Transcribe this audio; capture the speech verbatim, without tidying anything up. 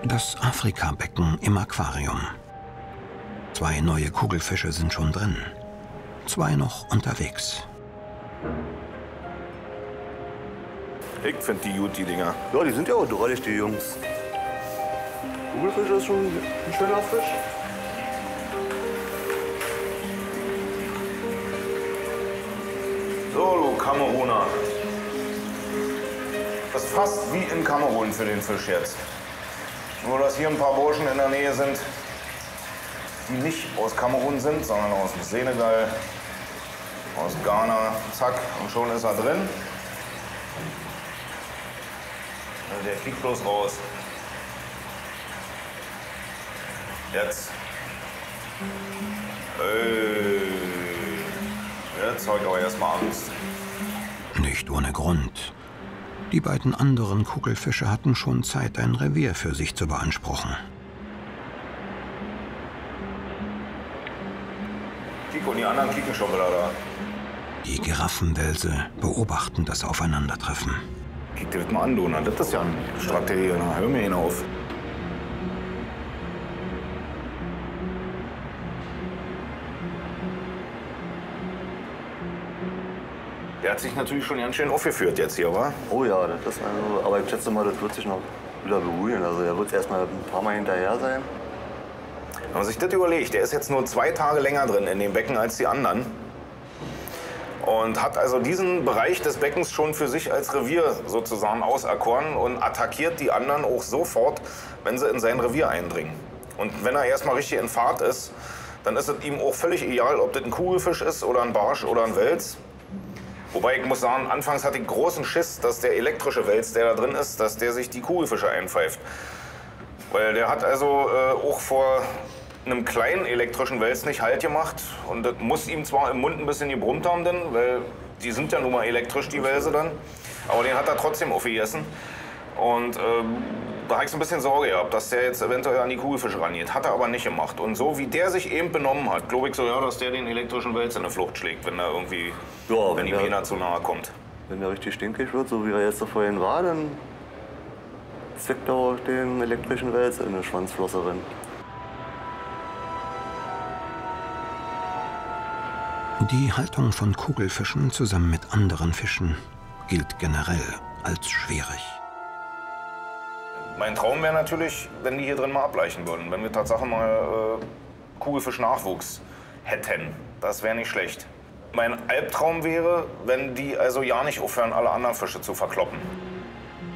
Das Afrikabecken im Aquarium. Zwei neue Kugelfische sind schon drin. Zwei noch unterwegs. Ich finde die gut, die Dinger. Ja, die sind ja auch drollig, die Jungs. Kugelfisch ist schon ein schöner Fisch. So, du Kameruner. Das ist fast wie in Kamerun für den Fisch jetzt. Nur, dass hier ein paar Burschen in der Nähe sind, die nicht aus Kamerun sind, sondern aus Senegal, aus Ghana. Zack, und schon ist er drin. Der fliegt bloß raus. Jetzt. Hey. Jetzt habe ich aber erstmal Angst. Nicht ohne Grund. Die beiden anderen Kugelfische hatten schon Zeit, ein Revier für sich zu beanspruchen. Kick, und die anderen kicken schon wieder da. Die Giraffenwelse beobachten das Aufeinandertreffen. Kick dir das mal an, du. Na, das ist ja ein Strategie. Na, hör mir hinauf. Der hat sich natürlich schon ganz schön aufgeführt jetzt hier, wa? Oh ja, das ist also, aber ich schätze mal, das wird sich noch wieder beruhigen. Also er wird erst mal ein paar Mal hinterher sein. Wenn man sich das überlegt, der ist jetzt nur zwei Tage länger drin in dem Becken als die anderen. Und hat also diesen Bereich des Beckens schon für sich als Revier sozusagen auserkoren und attackiert die anderen auch sofort, wenn sie in sein Revier eindringen. Und wenn er erstmal richtig in Fahrt ist, dann ist es ihm auch völlig egal, ob das ein Kugelfisch ist oder ein Barsch oder ein Wels. Wobei ich muss sagen, anfangs hatte ich großen Schiss, dass der elektrische Wels, der da drin ist, dass der sich die Kugelfische einpfeift. Weil der hat also äh, auch vor einem kleinen elektrischen Wels nicht Halt gemacht. Und das muss ihm zwar im Mund ein bisschen gebrummt haben, denn, weil die sind ja nun mal elektrisch, die Welse dann. Aber den hat er trotzdem aufgegessen. Und ähm, da habe ich so ein bisschen Sorge gehabt, dass der jetzt eventuell an die Kugelfische rangeht. Hat er aber nicht gemacht. Und so wie der sich eben benommen hat, glaube ich so, ja, dass der den elektrischen Wels in der Flucht schlägt, wenn er irgendwie, Ja, wenn wenn ihm der- einer zu nahe kommt. Wenn der richtig stinkig wird, so wie er jetzt da vorhin war, dann zwickt er auch den elektrischen Wels in eine Schwanzflosse rein. Die Haltung von Kugelfischen zusammen mit anderen Fischen gilt generell als schwierig. Mein Traum wäre natürlich, wenn die hier drin mal ableichen würden. Wenn wir tatsächlich mal äh, Kugelfisch-Nachwuchs hätten. Das wäre nicht schlecht. Mein Albtraum wäre, wenn die also ja nicht aufhören, alle anderen Fische zu verkloppen.